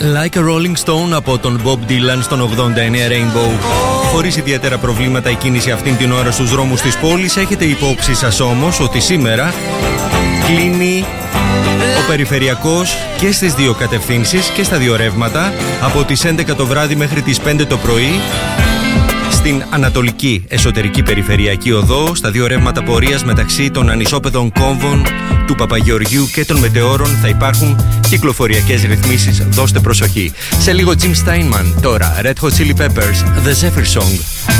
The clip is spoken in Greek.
Like a Rolling Stone από τον Bob Dylan στον 89 Rainbow. Χωρίς ιδιαίτερα προβλήματα η κίνηση αυτήν την ώρα στους δρόμους της πόλης. Έχετε υπόψη σας όμως ότι σήμερα κλείνει ο περιφερειακός και στις δύο κατευθύνσεις και στα δύο ρεύματα από τις 11 το βράδυ μέχρι τις 5 το πρωί. Στην ανατολική εσωτερική περιφερειακή οδό, στα δύο ρεύματα πορείας μεταξύ των ανισόπεδων κόμβων του Παπαγεωργίου και των Μετεώρων θα υπάρχουν κυκλοφοριακές ρυθμίσεις. Δώστε προσοχή. Σε λίγο Jim Steinman, τώρα Red Hot Chili Peppers, The Zephyr Song.